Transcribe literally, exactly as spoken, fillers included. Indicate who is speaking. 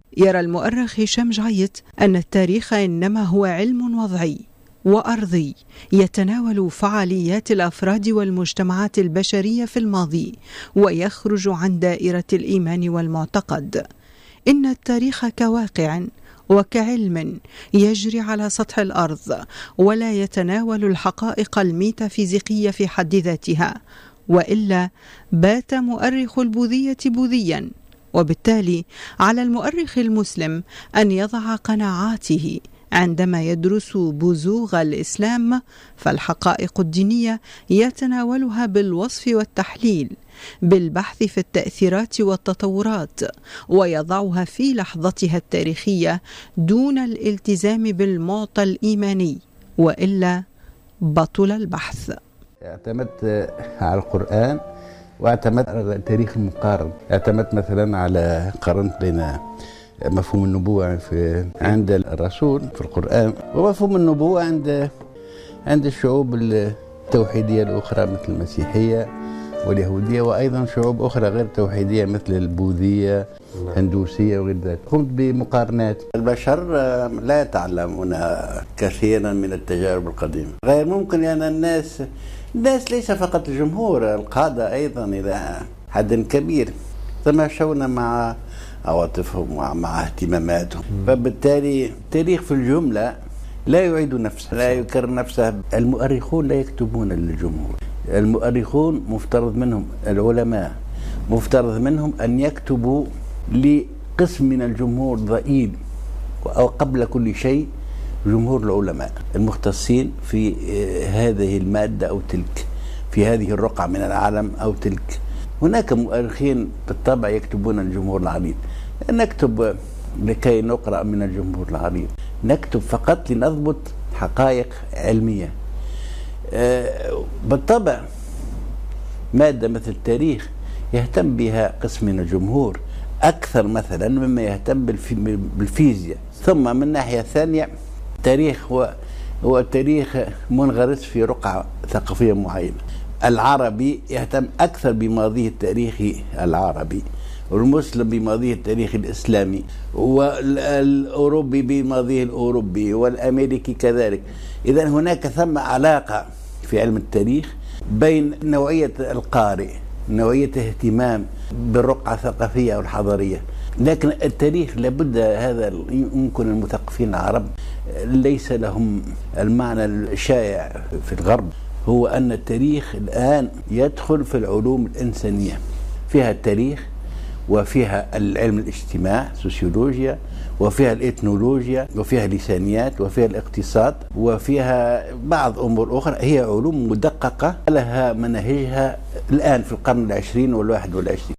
Speaker 1: يرى المؤرخ هشام جعيط أن التاريخ إنما هو علم وضعي وأرضي يتناول فعاليات الأفراد والمجتمعات البشرية في الماضي ويخرج عن دائرة الإيمان والمعتقد. إن التاريخ كواقع وكعلم يجري على سطح الأرض ولا يتناول الحقائق الميتافيزيقية في حد ذاتها، وإلا بات مؤرخ البوذية بوذيا. وبالتالي على المؤرخ المسلم أن يضع قناعاته عندما يدرس بزوغ الإسلام، فالحقائق الدينية يتناولها بالوصف والتحليل، بالبحث في التأثيرات والتطورات، ويضعها في لحظتها التاريخية دون الالتزام بالمعطى الإيماني، وإلا بطل البحث.
Speaker 2: اعتمدت على القرآن واعتمدت على التاريخ المقارن. اعتمدت مثلا على قارنت بين مفهوم النبوة في عند الرسول في القرآن ومفهوم النبوة عند عند الشعوب التوحيدية الأخرى مثل المسيحية واليهودية، وأيضا شعوب أخرى غير توحيدية مثل البوذية الهندوسية وغير ذلك. قمت بمقارنات. البشر لا يتعلمون كثيرا من التجارب القديمة، غير ممكن لأن الناس الناس ليس فقط الجمهور، القادة أيضا إلى حد كبير تماشون مع عواطفهم ومع اهتماماتهم، فبالتالي التاريخ في الجملة لا يعيد نفسه، لا يكرر نفسه. المؤرخون لا يكتبون للجمهور، المؤرخون مفترض منهم، العلماء مفترض منهم أن يكتبوا لقسم من الجمهور ضئيل، أو قبل كل شيء جمهور العلماء المختصين في هذه المادة أو تلك، في هذه الرقعة من العالم أو تلك. هناك مؤرخين بالطبع يكتبون الجمهور العريض، نكتب لكي نقرأ من الجمهور العريض، نكتب فقط لنضبط حقائق علمية. بالطبع مادة مثل التاريخ يهتم بها قسم من الجمهور أكثر مثلا مما يهتم بالفيزياء. ثم من ناحية ثانية التاريخ هو هو التاريخ منغرس في رقعة ثقافية معينة. العربي يهتم أكثر بماضيه التاريخي العربي، والمسلم بماضيه التاريخي الإسلامي، والأوروبي بماضيه الأوروبي، والأمريكي كذلك. إذن هناك ثم علاقة في علم التاريخ بين نوعية القارئ، نوعية اهتمام بالرقعة الثقافية أو الحضارية. لكن التاريخ لابد، هذا يمكن المثقفين العرب ليس لهم المعنى الشائع في الغرب، هو أن التاريخ الآن يدخل في العلوم الإنسانية، فيها التاريخ وفيها العلم الاجتماع سوسيولوجيا، وفيها الإثنولوجيا، وفيها اللسانيات، وفيها الاقتصاد، وفيها بعض أمور أخرى. هي علوم مدققة لها مناهجها الآن في القرن العشرين والواحد والعشرين.